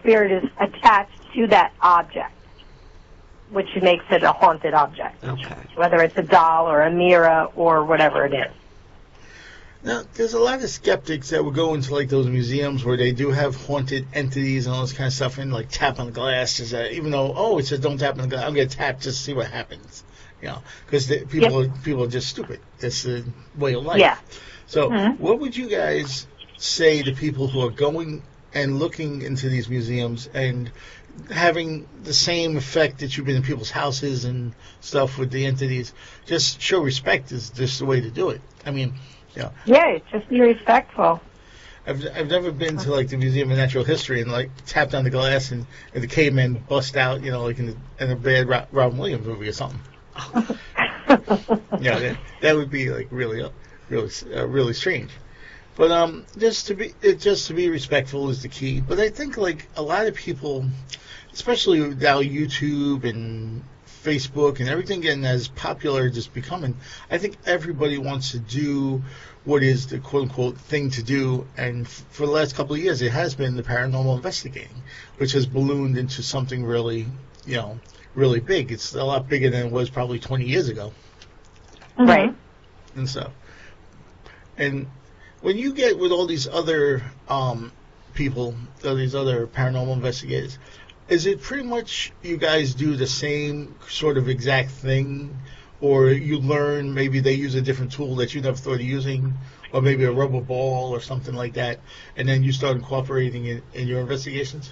spirit is attached to that object, which makes it a haunted object. Okay. Whether it's a doll or a mirror or whatever it is. Now, there's a lot of skeptics that will go into like those museums where they do have haunted entities and all this kind of stuff, and like tap on the glass, even though it says don't tap on the glass, I'm gonna tap just to see what happens, because people are just stupid. That's the way of life. Yeah. So, what would you guys say to people who are going and looking into these museums and having the same effect that you've been in people's houses and stuff with the entities? Just show respect is just the way to do it. I mean. Yeah, just be respectful. I've never been to like the Museum of Natural History and like tapped on the glass and the caveman bust out, like in a bad Robin Williams movie or something. That would be like really strange. But just to be respectful is the key. But I think like a lot of people, especially now YouTube and Facebook and everything getting as popular as it's becoming, I think everybody wants to do what is the quote-unquote thing to do, and for the last couple of years it has been the paranormal investigating, which has ballooned into something really, really big. It's a lot bigger than it was probably 20 years ago. Right. And so, and when you get with all these other people, all these other paranormal investigators, is it pretty much you guys do the same sort of exact thing, or you learn maybe they use a different tool that you never thought of using, or maybe a rubber ball or something like that, and then you start incorporating it in your investigations?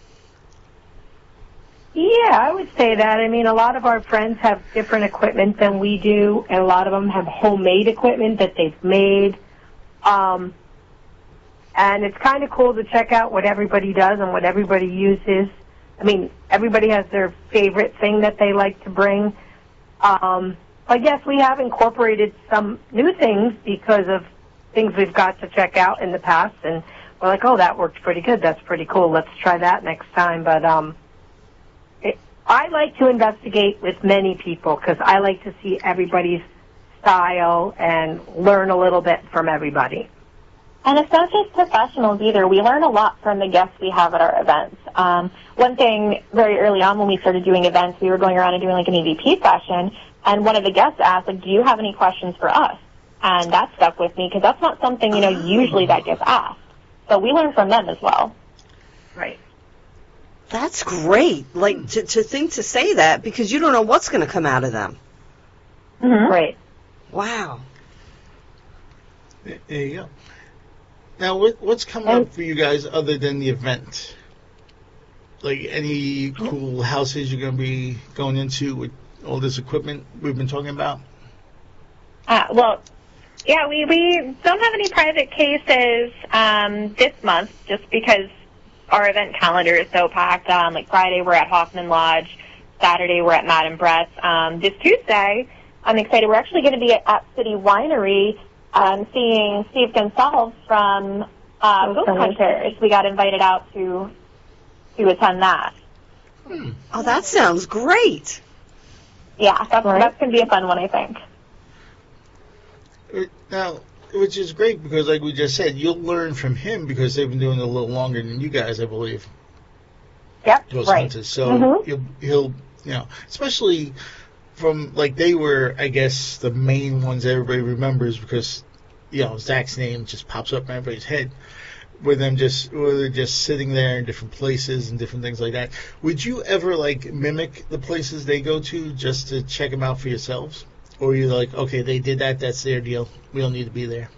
Yeah, I would say that. I mean, a lot of our friends have different equipment than we do, and a lot of them have homemade equipment that they've made. And it's kind of cool to check out what everybody does and what everybody uses. I mean, everybody has their favorite thing that they like to bring. But yes, we have incorporated some new things because of things we've got to check out in the past. And we're like, oh, that worked pretty good. That's pretty cool. Let's try that next time. But I like to investigate with many people because I like to see everybody's style and learn a little bit from everybody. And it's not just professionals either. We learn a lot from the guests we have at our events. One thing, very early on when we started doing events, we were going around and doing like an EVP session, and one of the guests asked, like, do you have any questions for us? And that stuck with me because that's not something, usually that gets asked. So we learn from them as well. Right. That's great. Like, to think to say that because you don't know what's going to come out of them. Mm-hmm. Right. Wow. There you go. Now, what's coming up for you guys other than the event? Like, any cool houses you're going to be going into with all this equipment we've been talking about? Well, yeah, we don't have any private cases this month just because our event calendar is so packed. Like Friday, we're at Hoffman Lodge. Saturday, we're at Madame Brett's. This Tuesday, I'm excited. We're actually going to be at City Winery seeing Steve Gonsalves from Ghost Hunters. We got invited out to attend that. Oh, that sounds great. Yeah, that's going to be a fun one, I think. Now, which is great because, like we just said, you'll learn from him because they've been doing it a little longer than you guys, I believe. Yep, Ghost right. Hunters. So he'll, especially from, like, they were, I guess, the main ones everybody remembers because, Zach's name just pops up in everybody's head. With them just sitting there in different places and different things like that. Would you ever, like, mimic the places they go to just to check them out for yourselves? Or are you like, okay, they did that, that's their deal. We don't need to be there.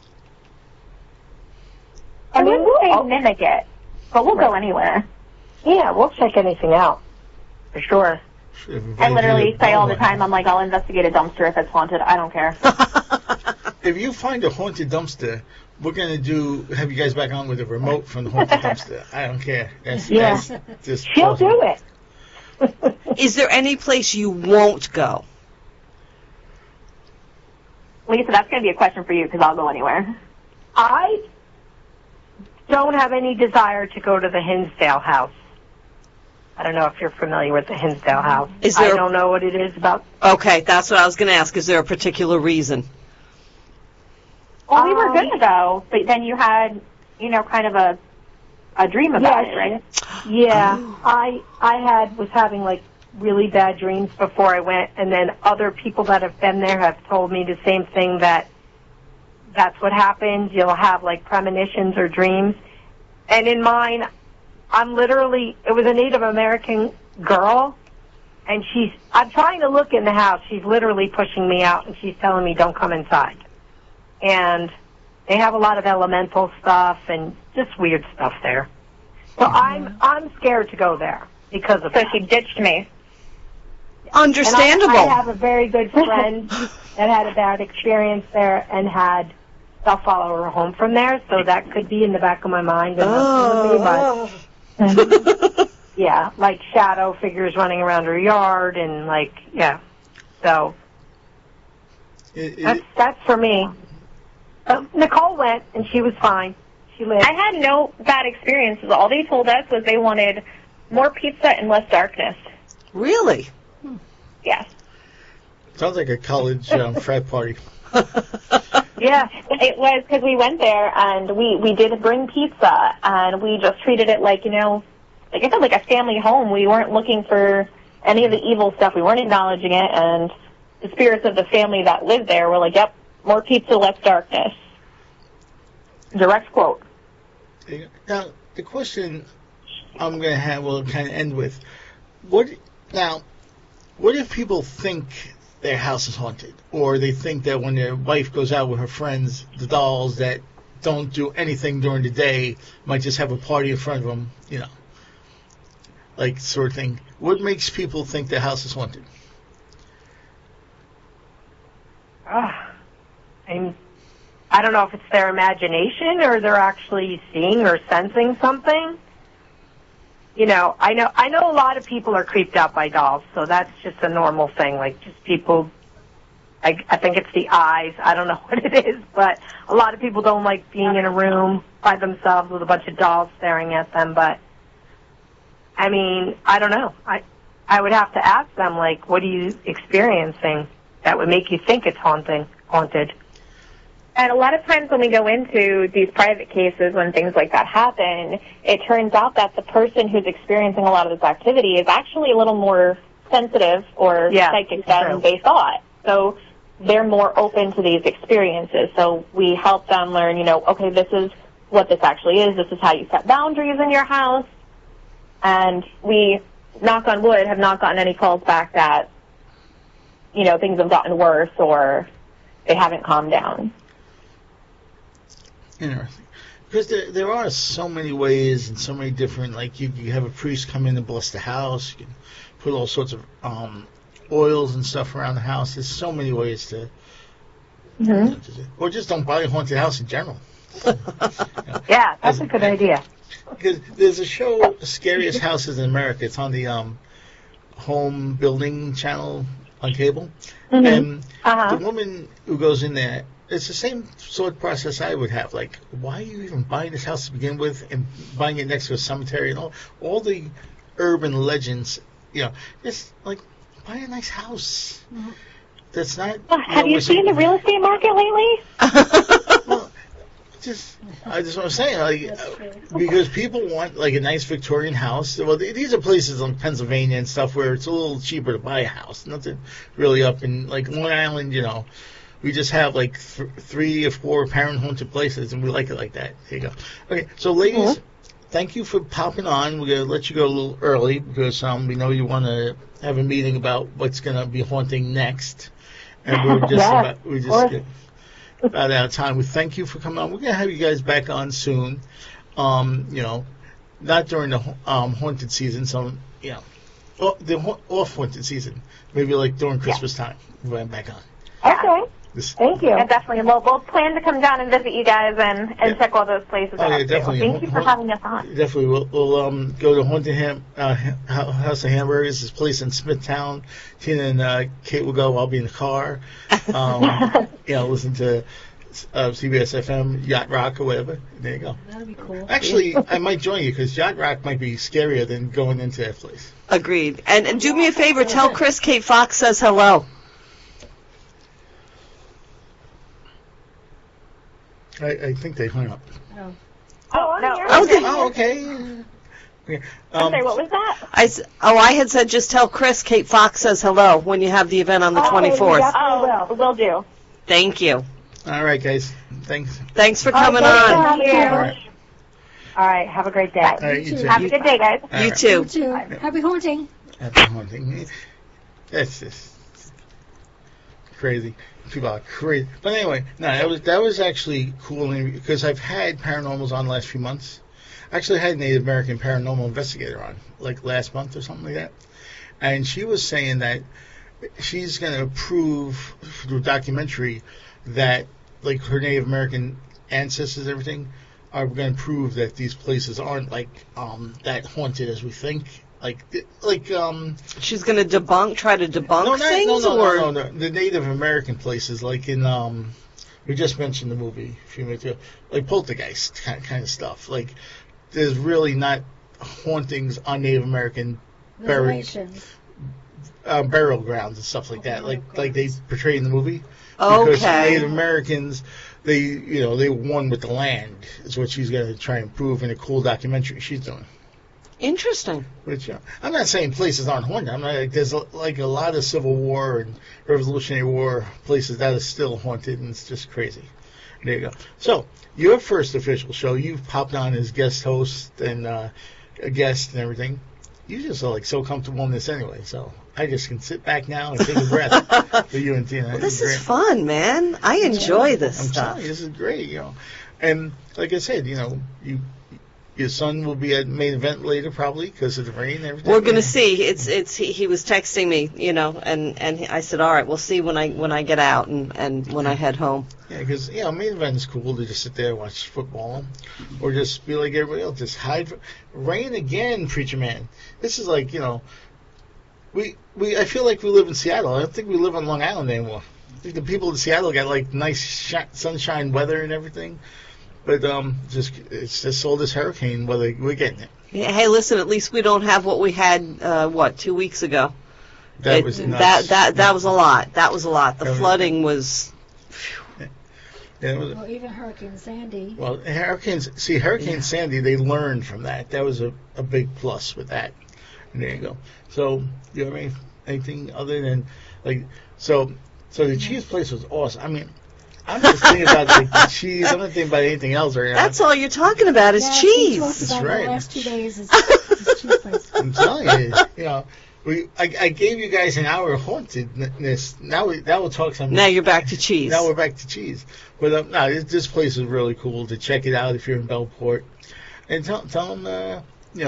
I mean, we'll mimic it, but we'll go anywhere. Yeah, we'll check anything out, for sure. I literally say all the time, I'm like, I'll investigate a dumpster if it's haunted. I don't care. If you find a haunted dumpster, we're going to have you guys back on with a remote from the haunted dumpster. I don't care. That's just She'll awesome. Do it. Is there any place you won't go? Lisa, that's going to be a question for you because I'll go anywhere. I don't have any desire to go to the Hinsdale House. I don't know if you're familiar with the Hinsdale House. I don't know what it is about. Okay, that's what I was going to ask. Is there a particular reason? Well, we were going to go, but then you had, kind of a a dream about it, right? Yeah, I was having like really bad dreams before I went, and then other people that have been there have told me the same thing, that that's what happens. You'll have like premonitions or dreams. And in mine, it was a Native American girl, and I'm trying to look in the house. She's literally pushing me out, and she's telling me don't come inside. And they have a lot of elemental stuff and just weird stuff there. So I'm scared to go there because of that. So she ditched me. Understandable. And I have a very good friend that had a bad experience there and had stuff follow her home from there, so that could be in the back of my mind. But yeah, like shadow figures running around her yard and like, yeah. So that's for me. Nicole went and she was fine. She lived. I had no bad experiences. All they told us was they wanted more pizza and less darkness. Really? Yes. Sounds like a college frat party. Yeah. It was because we went there and we did bring pizza and we just treated it like, like I said, like a family home. We weren't looking for any of the evil stuff. We weren't acknowledging it, and the spirits of the family that lived there were like, yep, more pizza, less darkness. Direct quote. Now, the question I'm going to have will kind of end with, what if people think their house is haunted, or they think that when their wife goes out with her friends, the dolls that don't do anything during the day might just have a party in front of them, like sort of thing. What makes people think their house is haunted? I don't know if it's their imagination or they're actually seeing or sensing something. I know a lot of people are creeped out by dolls, so that's just a normal thing. Like, just people, I think it's the eyes. I don't know what it is, but a lot of people don't like being in a room by themselves with a bunch of dolls staring at them. But, I mean, I don't know. I would have to ask them, like, what are you experiencing that would make you think it's haunted? And a lot of times when we go into these private cases, when things like that happen, it turns out that the person who's experiencing a lot of this activity is actually a little more sensitive or psychic than they thought. So they're more open to these experiences. So we help them learn, okay, this is what this actually is. This is how you set boundaries in your house. And we, knock on wood, have not gotten any calls back that, things have gotten worse or they haven't calmed down. Interesting. Because there are so many ways and so many different, like you have a priest come in and bless the house. You can put all sorts of oils and stuff around the house. There's so many ways to, or just don't buy a haunted house in general. Yeah, that's a good idea. Because there's a show, Scariest Houses in America. It's on the home building channel on cable. And the woman who goes in there, it's the same sort of process I would have. Like, why are you even buying this house to begin with and buying it next to a cemetery and all the urban legends, just like, buy a nice house. That's not... have you seen the real estate market lately? Well, that's what I'm saying. Like, because people want, like, a nice Victorian house. Well, these are places like Pennsylvania and stuff where it's a little cheaper to buy a house. Nothing really up in, like, Long Island, we just have like 3 or 4 apparent haunted places, and we like it like that. There you go. Okay, so ladies, thank you for popping on. We're going to let you go a little early because we know you want to have a meeting about what's going to be haunting next. And we're just about out of time. We thank you for coming on. We're going to have you guys back on soon. Not during the haunted season, so, the off haunted season. Maybe like during Christmas time. We're back on. Okay. Thank you. Yeah, definitely. We'll plan to come down and visit you guys and check all those places out. Yeah, definitely. Thank you for having us on. Definitely. We'll go to Haunted House of Hamburgers, this place in Smithtown. Tina and Kate will go. I'll be in the car. Listen to CBS FM, Yacht Rock, or whatever. There you go. That'd be cool. Actually, I might join you because Yacht Rock might be scarier than going into that place. Agreed. And do me a favor. Tell Chris Kate Fox says hello. I think they hung up. Oh, no. Oh, okay. Okay. I'm sorry, what was that? I had said just tell Chris Kate Fox says hello when you have the event on the 24th. Oh, will do. Thank you. All right, guys. Thanks. Thanks for coming on. Thank you. All right. All right. Have a great day. All right, you too. Have a good day, guys. All You right. too. You too. Happy haunting. Happy hunting. That's just crazy. People are crazy. But anyway, no, that was actually cool because I've had paranormals on the last few months. I actually had a Native American paranormal investigator on, like last month or something like that. And she was saying that she's going to prove through a documentary that, like, her Native American ancestors and everything are going to prove that these places aren't, like, that haunted as we think. She's going to try to debunk things? No. The Native American places, like in, we just mentioned the movie a few minutes ago, like Poltergeist kind of stuff. Like, there's really not hauntings on Native American burial grounds and stuff like that, like they portray in the movie. Because Native Americans, they won with the land, is what she's going to try and prove in a cool documentary she's doing. Interesting. Which, I'm not saying places aren't haunted. I'm not, there's like a lot of Civil War and Revolutionary War places that are still haunted, and it's just crazy. There you go. So, your first official show, you've popped on as guest host and a guest and everything. You just are like so comfortable in this anyway, so I just can sit back now and take a breath for you and Tina. Well, this is fun, man. I enjoy this I'm stuff. telling you, this is great, And like I said, your son will be at main event later probably because of the rain and everything. We're going to see. He was texting me, and I said, all right, we'll see when I get out and when I head home. Yeah, because main event is cool to just sit there and watch football, or just be like everybody else, just hide. Rain again, preacher man. This is like I feel like we live in Seattle. I don't think we live on Long Island anymore. I think the people in Seattle got like nice sunshine weather and everything. But it's just all this hurricane weather. We're getting it. Yeah, hey, listen. At least we don't have what we had. 2 weeks ago? That was nuts. That was a lot. That was a lot. The flooding was. Well, even Hurricane Sandy. Well, Hurricane Sandy, they learned from that. That was a big plus with that. And there you go. So, you have anything other than so the cheese place was awesome. I mean, I'm just thinking about the cheese. I'm not thinking about anything else right now. That's all you're talking about is cheese. That's right. The last 2 days is cheese place. I'm telling you, I gave you guys an hour of hauntedness. Now we'll talk some. Now you're back to cheese. Now we're back to cheese. But this place is really cool to check it out if you're in Bellport, and tell them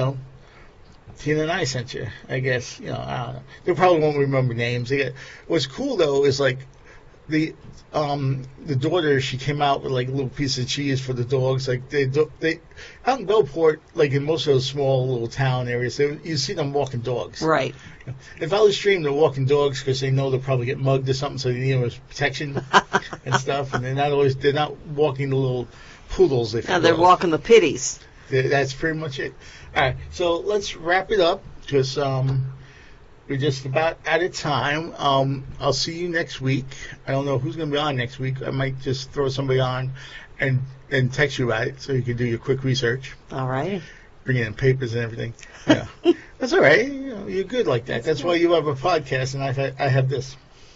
Tina and I sent you. I guess I don't know. They probably won't remember names. What's cool though is like the daughter, she came out with like a little piece of cheese for the dogs. Like they out in Bellport, like in most of those small little town areas, you see them walking dogs. Right. If I was streaming, they're walking dogs because they know they'll probably get mugged or something, so they need them as protection and stuff. And they're not walking the little poodles. Now they're walking the pitties. That's pretty much it. All right, so let's wrap it up because we're just about out of time. I'll see you next week. I don't know who's going to be on next week. I might just throw somebody on and text you about it so you can do your quick research. All right. Bring in papers and everything. Yeah. That's all right. You're good like that. That's why you have a podcast and I have this.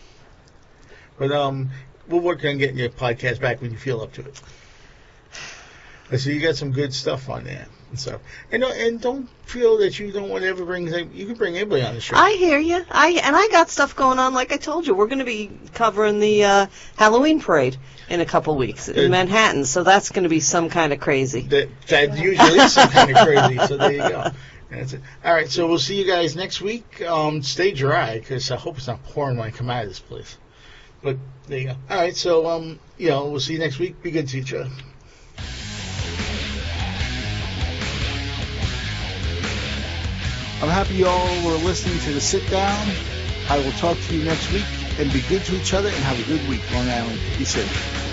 But we'll work on getting your podcast back when you feel up to it. So you got some good stuff on there. And don't feel that you don't want to ever you can bring anybody on the show. I hear you. I got stuff going on. Like I told you, we're going to be covering the Halloween parade in a couple weeks in Manhattan. So that's going to be some kind of crazy. That usually is some kind of crazy. So there you go. That's it. All right. So we'll see you guys next week. Stay dry because I hope it's not pouring when I come out of this place. But there you go. All right. So we'll see you next week. Be good to each other. I'm happy you all were listening to The Sit Down. I will talk to you next week, and be good to each other and have a good week, Long Island. Be safe.